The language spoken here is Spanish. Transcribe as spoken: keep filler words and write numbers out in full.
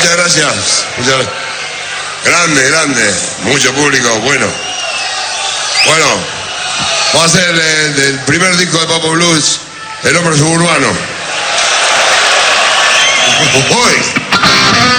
muchas gracias. Muchas gracias. Grande, grande. Mucho público, bueno. Bueno, va a ser el, el primer disco de Papo Blues, El Hombre Suburbano. Uy.